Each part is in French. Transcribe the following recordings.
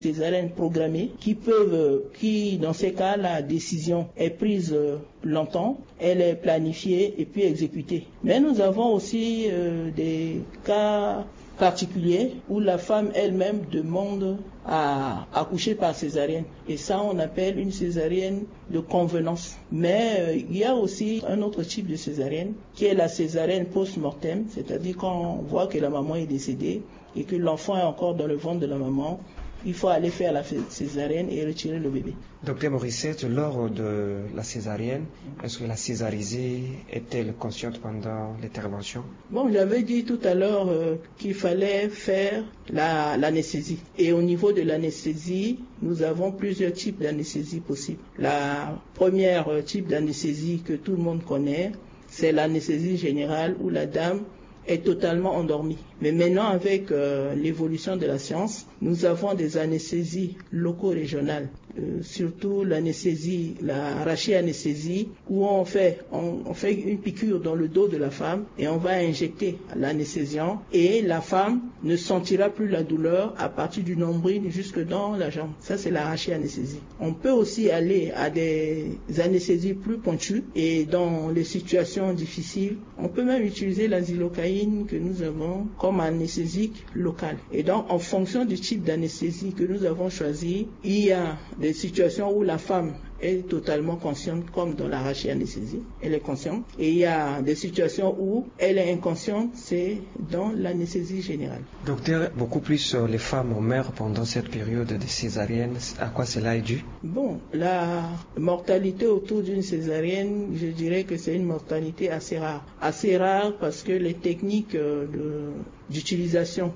césariennes programmées qui dans ces cas la décision est prise longtemps, elle est planifiée et puis exécutée. Mais nous avons aussi des cas particulier où la femme elle-même demande à accoucher par césarienne. Et ça, on appelle une césarienne de convenance. Mais il y a aussi un autre type de césarienne qui est la césarienne post-mortem, c'est-à-dire quand on voit que la maman est décédée et que l'enfant est encore dans le ventre de la maman, il faut aller faire la césarienne et retirer le bébé. Docteur Morissette, lors de la césarienne, est-ce que la césarisée est-elle consciente pendant l'intervention? Bon, j'avais dit tout à l'heure qu'il fallait faire l'anesthésie. Et au niveau de l'anesthésie, nous avons plusieurs types d'anesthésie possibles. La première type d'anesthésie que tout le monde connaît, c'est l'anesthésie générale où la dame est totalement endormie. Mais maintenant, avec l'évolution de la science, nous avons des anesthésies locaux-régionales. Surtout l'anesthésie, la rachianesthésie, où on fait une piqûre dans le dos de la femme et on va injecter l'anesthésiant et la femme ne sentira plus la douleur à partir du nombril jusque dans la jambe. Ça, c'est la rachianesthésie. On peut aussi aller à des anesthésies plus pointues et dans les situations difficiles, on peut même utiliser la xylocaïne que nous avons comme anesthésique locale. Et donc, en fonction du type d'anesthésie que nous avons choisi, il y a des situations où la femme est totalement consciente, comme dans la rachianesthésie, elle est consciente. Et il y a des situations où elle est inconsciente, c'est dans l'anesthésie générale. Docteur, beaucoup plus les femmes meurent pendant cette période de césarienne. À quoi cela est dû? Bon, la mortalité autour d'une césarienne, je dirais que c'est une mortalité assez rare. Assez rare parce que les techniques d'utilisation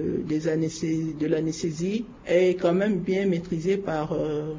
de l'anesthésie est quand même bien maîtrisée par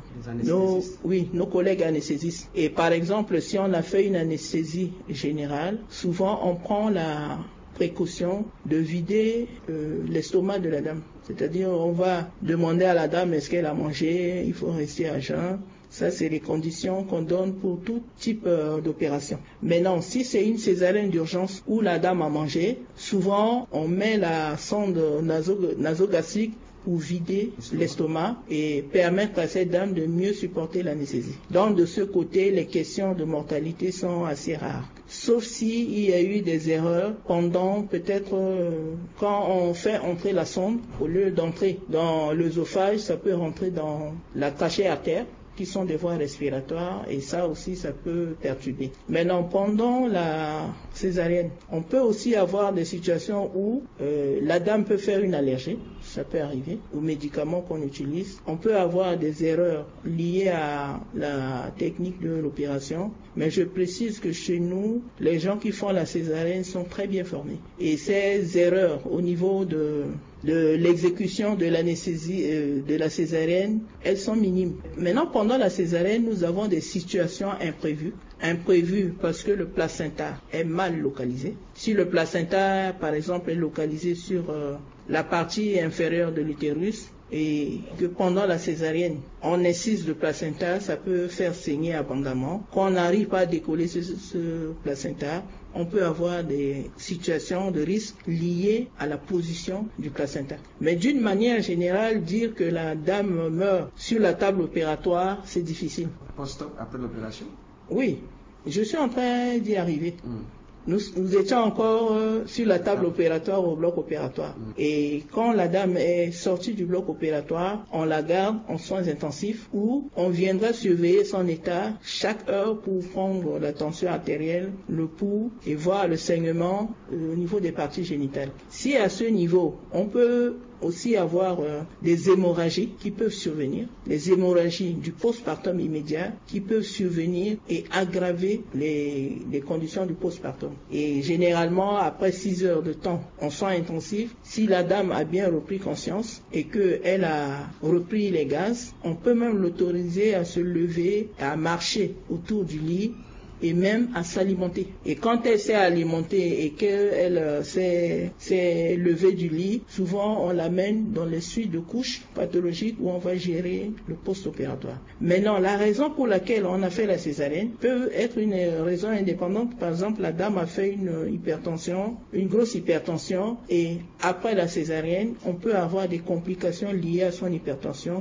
nos collègues anesthésistes. Et par exemple, si on a fait une anesthésie générale, souvent on prend la précaution de vider l'estomac de la dame. C'est-à-dire on va demander à la dame est-ce qu'elle a mangé, il faut rester à jeun. Ça, c'est les conditions qu'on donne pour tout type d'opération. Maintenant, si c'est une césarienne d'urgence où la dame a mangé, souvent, on met la sonde nasogastrique pour vider l'estomac et permettre à cette dame de mieux supporter l'anesthésie. Donc, de ce côté, les questions de mortalité sont assez rares. Sauf s'il y a eu des erreurs pendant peut-être quand on fait entrer la sonde, au lieu d'entrer dans l'œsophage, ça peut rentrer dans la trachée artère, qui sont des voies respiratoires et ça aussi ça peut perturber. Maintenant pendant la césarienne, on peut aussi avoir des situations où la dame peut faire une allergie, ça peut arriver, aux médicaments qu'on utilise. On peut avoir des erreurs liées à la technique de l'opération, mais je précise que chez nous, les gens qui font la césarienne sont très bien formés. Et ces erreurs au niveau de l'exécution de l'anesthésie de la césarienne, elles sont minimes. Maintenant, pendant la césarienne, nous avons des situations imprévues. Imprévues parce que le placenta est mal localisé. Si le placenta, par exemple, est localisé sur la partie inférieure de l'utérus, et que pendant la césarienne, on incise le placenta, ça peut faire saigner abondamment. Quand on n'arrive pas à décoller ce placenta, on peut avoir des situations de risque liées à la position du placenta. Mais d'une manière générale, dire que la dame meurt sur la table opératoire, c'est difficile. Post-op, après l'opération? Oui, je suis en train d'y arriver. Nous étions encore sur la table opératoire au bloc opératoire. Et quand la dame est sortie du bloc opératoire, on la garde en soins intensifs où on viendra surveiller son état chaque heure pour prendre la tension artérielle, le pouls et voir le saignement au niveau des parties génitales. Si à ce niveau, on peut aussi avoir des hémorragies qui peuvent survenir, les hémorragies du postpartum immédiat qui peuvent survenir et aggraver les conditions du postpartum. Et généralement, après 6 heures de temps en soins intensifs, si la dame a bien repris conscience et qu'elle a repris les gaz, on peut même l'autoriser à se lever, à marcher autour du lit et même à s'alimenter. Et quand elle s'est alimentée et qu'elle s'est levée du lit, souvent on l'amène dans les suites de couches pathologiques où on va gérer le post-opératoire. Maintenant, la raison pour laquelle on a fait la césarienne peut être une raison indépendante. Par exemple, la dame a fait une grosse hypertension, et après la césarienne, on peut avoir des complications liées à son hypertension